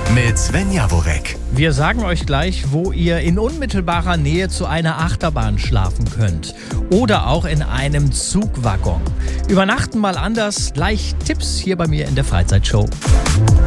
mit Sven Jaworek. Wir sagen euch gleich, wo ihr in unmittelbarer Nähe zu einer Achterbahn schlafen könnt. Oder auch in einem Zugwaggon. Übernachten mal anders. Gleich Tipps hier bei mir in der Freizeitshow.